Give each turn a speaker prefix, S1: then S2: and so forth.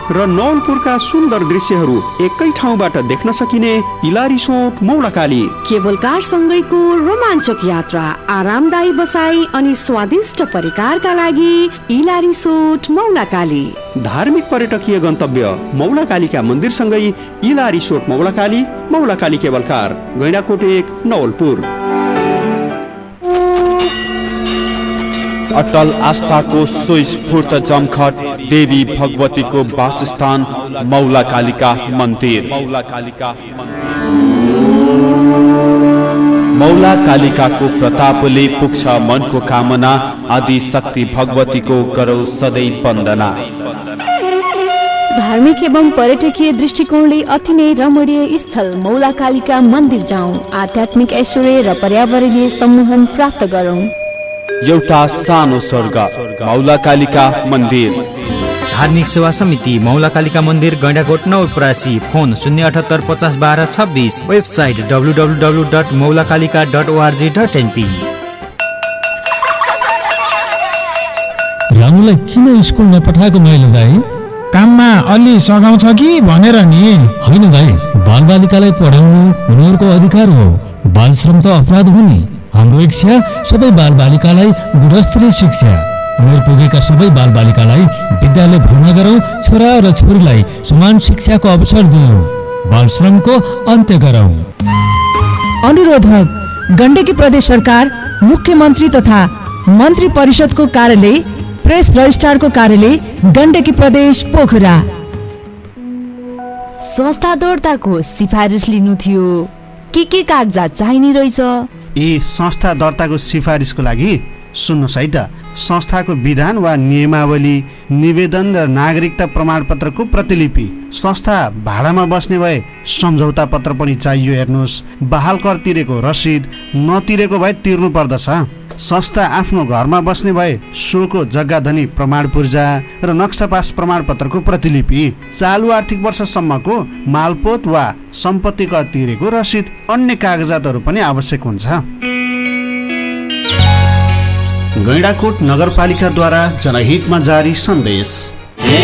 S1: र नवलपुरका सुन्दर दृश्यहरू एकै ठाउँबाट देख्न सकिने इला रिसोर्ट मौलाकाली।
S2: केबल कार सँगैको रोमाञ्चक यात्रा, आरामदायी बसाई अनि स्वादिष्ट परिकारका लागि इला रिसोर्ट मौलाकाली।
S1: धार्मिक पर्यटकीय गन्तव्य मौलाकालीका मन्दिरसँगै इला resort मौलाकाली, मौलाकाली cable car, Gaindakot 1 Nawalpur.
S3: Atal आस्थाको स्वस्फूर्त जमघट देवी भगवतीको वासस्थान मौलाकालीका मन्दिर। मौलाकालिकाको प्रतापले पुग्छ मनको कामना, आदि शक्ति भगवतीको गरौ सधैँ वन्दना।
S4: धार्मिक एवं पर्यटकीय दृष्टिकोणले अति नै रमणीय स्थल मौलाकालिका मन्दिर जाउँ, आध्यात्मिक ऐश्वर्य र पर्यावरणीय सम्मोहन प्राप्त गरौँ।
S3: एउटा सानो स्वर्ग मौलाकालिका मन्दिर।
S5: धार्मिक सेवा समिति मौलाकालिका मन्दिर, Gaindakot Nawalparasi. Phone 078 50 12 26। Website www.maulakalika.org.np।
S6: रामुलाई किन स्कुल नपठाएको मैले दाइ?
S7: काममा अलि सघाउँछ कि भनेर नि।
S6: होइन दाइ, बालबालिकालाई पढाउनु उनीहरूको अधिकार हो। बाल श्रम त अपराध हो नि। हाम्रो इच्छा सबै बालबालिकालाई गुणस्तरीय शिक्षा, उमेर पुगेका सबै बालबालिकालाई विद्यालय भर्ना गरौँ, छोरा र छोरीलाई समान शिक्षाको अवसर दियौँ, बाल श्रमको अन्त्य गरौँ।
S8: अनुरोधक गण्डकी प्रदेश सरकार, मुख्यमन्त्री तथा मन्त्री परिषदको कार्यालय, प्रेस रजिस्ट्रारको कार्यालय, गण्डकी प्रदेश पोखरा।
S4: संस्था दर्ताको सिफारिस लिनु थियो, के कागजात चाहिने रहेछ?
S7: संस्था दर्ताको सिफारिसको लागि सुन्नुहोस् है त, संस्थाको विधान वा नियमावली, निवेदन र नागरिकता प्रमाणपत्रको प्रतिलिपि, संस्था भाडामा बस्ने भए सम्झौता पत्र पनि चाहियो। हेर्नुहोस्, बहाल कर तिरेको रसिद, नतिरेको भए तिर्नु पर्दछ। संस्था आफ्नो घरमा बस्ने भए सोको जग्गा धनी प्रमाण पूर्जा र नक्सा पास प्रमाणपत्रको प्रतिलिपि, चालु आर्थिक वर्षसम्मको मालपोत वा सम्पत्ति कर तिरेको रसिद, अन्य कागजातहरू पनि आवश्यक हुन्छ।
S1: गैंडाकोट नगरपालिकाद्वारा जनहितमा जारी सन्देश।